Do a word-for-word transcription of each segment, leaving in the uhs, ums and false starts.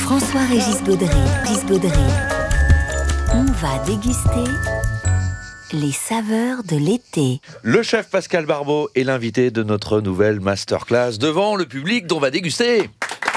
François-Régis Baudry, Régis Baudry. On va déguster les saveurs de l'été. Le chef Pascal Barbeau est l'invité de notre nouvelle masterclass devant le public dont on va déguster.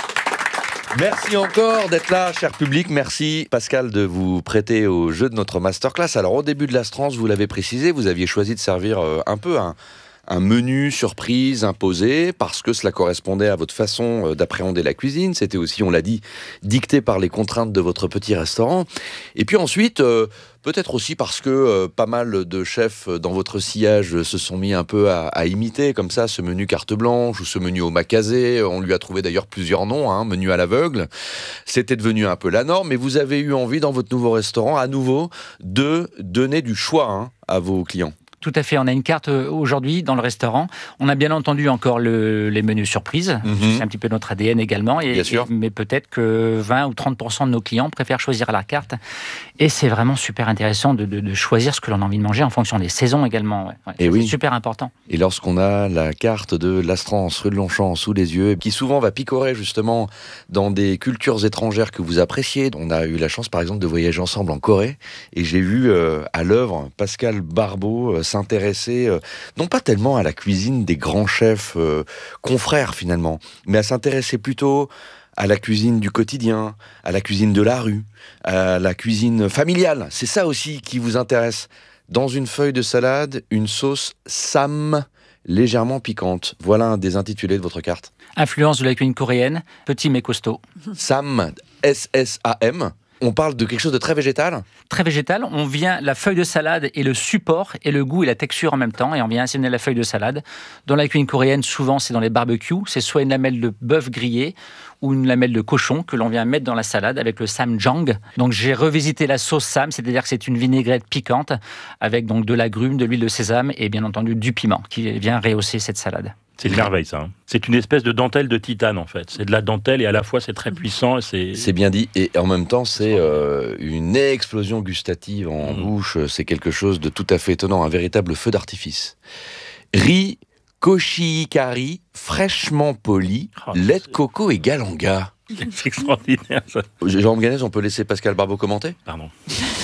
Merci encore d'être là, cher public. Merci, Pascal, de vous prêter au jeu de notre masterclass. Alors, au début de l'Astrance, vous l'avez précisé, vous aviez choisi de servir euh, un peu un, un menu surprise imposé parce que cela correspondait à votre façon euh, d'appréhender la cuisine. C'était aussi, on l'a dit, dicté par les contraintes de votre petit restaurant. Et puis ensuite... Euh, Peut-être aussi parce que euh, pas mal de chefs dans votre sillage se sont mis un peu à, à imiter comme ça ce menu carte blanche ou ce menu omakase. On lui a trouvé d'ailleurs plusieurs noms, hein, menu à l'aveugle. C'était devenu un peu la norme, mais vous avez eu envie dans votre nouveau restaurant à nouveau de donner du choix hein, à vos clients. Tout à fait, on a une carte aujourd'hui dans le restaurant. On a bien entendu encore le, les menus surprises, mm-hmm. c'est un petit peu notre A D N également, et, bien sûr. Et, mais peut-être que vingt ou trente pour cent de nos clients préfèrent choisir à la carte. Et c'est vraiment super intéressant de, de, de choisir ce que l'on a envie de manger en fonction des saisons également. Ouais. Ouais, et c'est oui. super important. Et lorsqu'on a la carte de l'Astrance, rue de Longchamp, sous les yeux, qui souvent va picorer justement dans des cultures étrangères que vous appréciez. On a eu la chance par exemple de voyager ensemble en Corée, et j'ai vu euh, à l'œuvre Pascal Barbeau euh, s'intéresser, euh, non pas tellement à la cuisine des grands chefs euh, confrères finalement, mais à s'intéresser plutôt à la cuisine du quotidien, à la cuisine de la rue, à la cuisine familiale. C'est ça aussi qui vous intéresse. Dans une feuille de salade, une sauce Sam légèrement piquante. Voilà un des intitulés de votre carte. Influence de la cuisine coréenne, petit mais costaud. Sam, S S A M. On parle de quelque chose de très végétal ? Très végétal. On vient, la feuille de salade est le support et le goût et la texture en même temps. Et on vient assaisonner la feuille de salade. Dans la cuisine coréenne, souvent, c'est dans les barbecues. C'est soit une lamelle de bœuf grillé ou une lamelle de cochon que l'on vient mettre dans la salade avec le samjang. Donc, j'ai revisité la sauce Sam, c'est-à-dire que c'est une vinaigrette piquante avec donc de l'agrumes, de l'huile de sésame et bien entendu du piment qui vient rehausser cette salade. C'est une merveille, ça. Hein. C'est une espèce de dentelle de titane, en fait. C'est de la dentelle et à la fois, c'est très puissant. Et c'est... c'est bien dit. Et en même temps, c'est euh, une explosion gustative en mmh. bouche. C'est quelque chose de tout à fait étonnant. Un véritable feu d'artifice. Riz, koshikari, fraîchement poli, oh, lait de coco et galanga. C'est extraordinaire, ça. Jean Ganès, on peut laisser Pascal Barbeau commenter ? Pardon.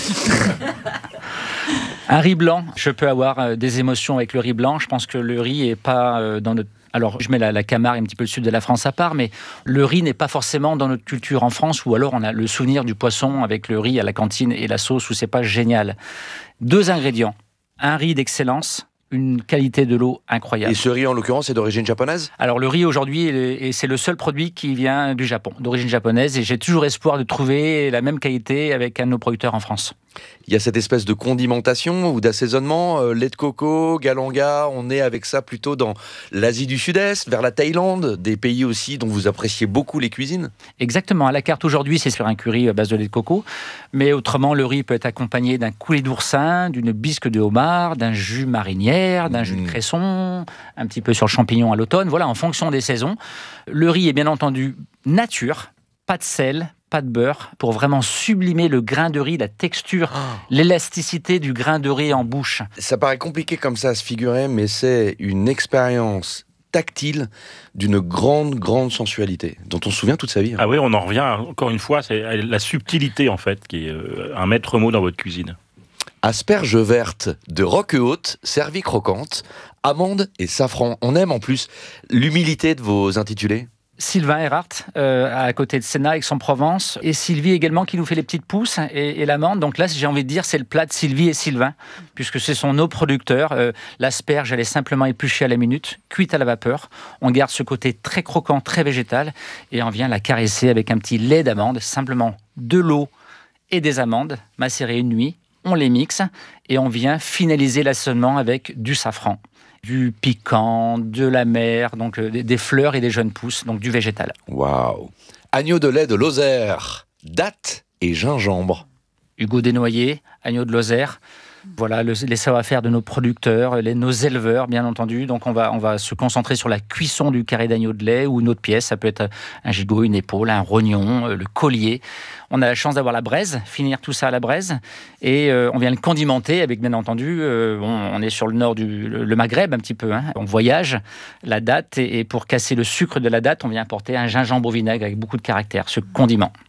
Un riz blanc, je peux avoir euh, des émotions avec le riz blanc. Je pense que le riz est pas euh, dans notre... Alors, je mets la, la Camargue, un petit peu le sud de la France à part, mais le riz n'est pas forcément dans notre culture en France, ou alors on a le souvenir du poisson avec le riz à la cantine et la sauce, où c'est pas génial. Deux ingrédients. Un riz d'excellence, une qualité de l'eau incroyable. Et ce riz, en l'occurrence, est d'origine japonaise ? Alors, le riz, aujourd'hui, est, c'est le seul produit qui vient du Japon, d'origine japonaise, et j'ai toujours espoir de trouver la même qualité avec un de nos producteurs en France. Il y a cette espèce de condimentation ou d'assaisonnement, euh, lait de coco, galanga, on est avec ça plutôt dans l'Asie du Sud-Est, vers la Thaïlande, des pays aussi dont vous appréciez beaucoup les cuisines. Exactement, à la carte aujourd'hui c'est sur un curry à base de lait de coco, mais autrement le riz peut être accompagné d'un coulis d'oursin, d'une bisque de homard, d'un jus marinière, d'un mmh. jus de cresson, un petit peu sur le champignon à l'automne, voilà, en fonction des saisons. Le riz est bien entendu nature, pas de sel, pas de beurre, pour vraiment sublimer le grain de riz, la texture, oh. l'élasticité du grain de riz en bouche. Ça paraît compliqué comme ça à se figurer, mais c'est une expérience tactile d'une grande, grande sensualité, dont on se souvient toute sa vie. Hein. Ah oui, on en revient, encore une fois, c'est la subtilité, en fait, qui est un maître mot dans votre cuisine. Asperges vertes de Roquehaute, servies croquantes, amandes et safran. On aime en plus l'humilité de vos intitulés. Sylvain Erhardt, euh, à côté de Sénat, Aix-en-Provence, et Sylvie également qui nous fait les petites pousses et, et l'amande. Donc là, j'ai envie de dire, c'est le plat de Sylvie et Sylvain, puisque ce sont nos producteurs. Euh, l'asperge, elle est simplement épluchée à la minute, cuite à la vapeur. On garde ce côté très croquant, très végétal, et on vient la caresser avec un petit lait d'amande, simplement de l'eau et des amandes macérées une nuit. On les mixe et on vient finaliser l'assaisonnement avec du safran, du piquant, de la mer, donc euh, des, des fleurs et des jeunes pousses, donc du végétal. Waouh. Agneau de lait de Lozère, dattes et gingembre. Hugo Desnoyers, agneau de Lozère. Voilà le, les savoir-faire de nos producteurs, les, nos éleveurs, bien entendu. Donc, on va, on va se concentrer sur la cuisson du carré d'agneau de lait ou une autre pièce. Ça peut être un gigot, une épaule, un rognon, le collier. On a la chance d'avoir la braise, finir tout ça à la braise. Et euh, on vient le condimenter avec, bien entendu, euh, on, on est sur le nord du le Maghreb, un petit peu. Hein. On voyage la date. Et, et pour casser le sucre de la date, on vient apporter un gingembre au vinaigre avec beaucoup de caractère, ce condiment.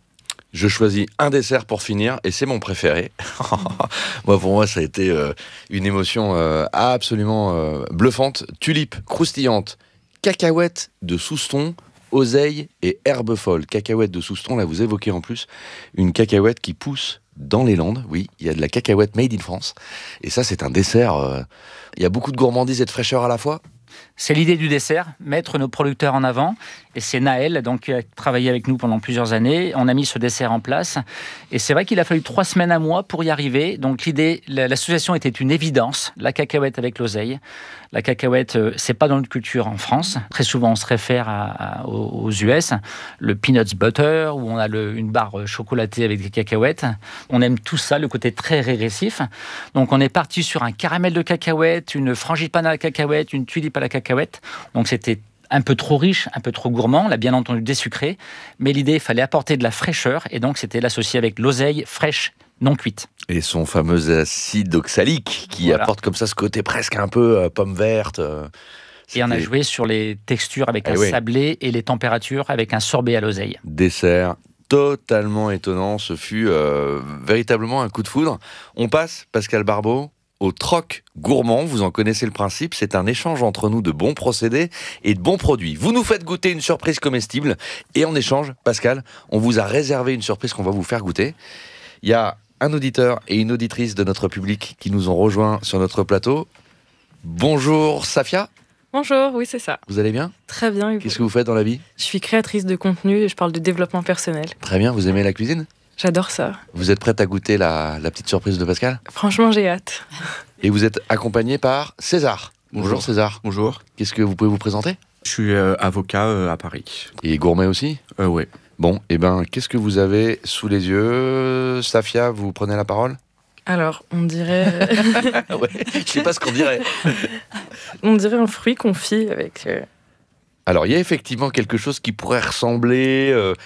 Je choisis un dessert pour finir, et c'est mon préféré. moi, pour moi, ça a été euh, une émotion euh, absolument euh, bluffante. Tulipe croustillante, cacahuètes de Souston, oseille et herbe folle. Cacahuètes de Souston, là vous évoquez en plus une cacahuète qui pousse dans les Landes. Oui, il y a de la cacahuète made in France. Et ça, c'est un dessert. Euh, il y a beaucoup de gourmandise et de fraîcheur à la fois. C'est l'idée du dessert, mettre nos producteurs en avant. Et c'est Naël donc, qui a travaillé avec nous pendant plusieurs années. On a mis ce dessert en place. Et c'est vrai qu'il a fallu trois semaines à moi pour y arriver. Donc l'idée, l'association était une évidence. La cacahuète avec l'oseille. La cacahuète, euh, c'est pas dans notre culture en France. Très souvent, on se réfère à, à, aux, aux U S. Le peanuts butter, où on a le, une barre chocolatée avec des cacahuètes. On aime tout ça, le côté très régressif. Donc on est parti sur un caramel de cacahuète, une frangipane à la cacahuète, une tulipe à la cacahuète. Donc c'était un peu trop riche, un peu trop gourmand, on l'a bien entendu désucré, mais l'idée, il fallait apporter de la fraîcheur, et donc c'était l'associer avec l'oseille fraîche, non cuite. Et son fameux acide oxalique, qui voilà. apporte comme ça ce côté presque un peu euh, pomme verte. Euh, et on a joué sur les textures avec eh un oui. sablé, et les températures avec un sorbet à l'oseille. Dessert totalement étonnant, ce fut euh, véritablement un coup de foudre. On passe, Pascal Barbeau, au troc gourmand. Vous en connaissez le principe, c'est un échange entre nous de bons procédés et de bons produits. Vous nous faites goûter une surprise comestible, et en échange, Pascal, on vous a réservé une surprise qu'on va vous faire goûter. Il y a un auditeur et une auditrice de notre public qui nous ont rejoints sur notre plateau. Bonjour Safia. Bonjour, oui c'est ça. Vous allez bien ? Très bien. Qu'est-ce que vous faites dans la vie ? Je suis créatrice de contenu et je parle de développement personnel. Très bien, vous aimez la cuisine ? J'adore ça. Vous êtes prête à goûter la, la petite surprise de Pascal ? Franchement, j'ai hâte. Et vous êtes accompagné par César. Bonjour, Bonjour César. Bonjour. Qu'est-ce que vous pouvez vous présenter ? Je suis euh, avocat euh, à Paris. Et gourmet aussi ? euh, Oui. Bon, et eh ben, qu'est-ce que vous avez sous les yeux ? Safia, vous prenez la parole ? Alors, on dirait... ouais, je sais pas ce qu'on dirait. On dirait un fruit confit avec... Euh... Alors, il y a effectivement quelque chose qui pourrait ressembler euh,